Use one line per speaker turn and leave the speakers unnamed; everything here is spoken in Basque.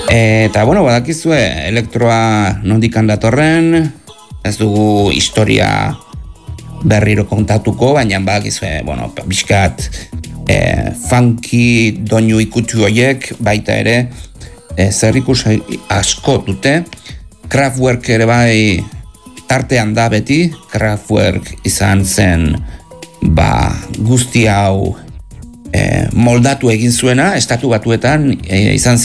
Eta, bueno, badakizue, elektroa nondikan datorren, ez dugu historia berriro kontatuko, baina badakizue, bueno, bizkat, funky doinu ikutu horiek, baita ere, zerrikus asko dute. Kraftwerk ere bai tartean da beti, Kraftwerk izan zen, guzti hau moldatu egin zuena, Estatu Batuetan izan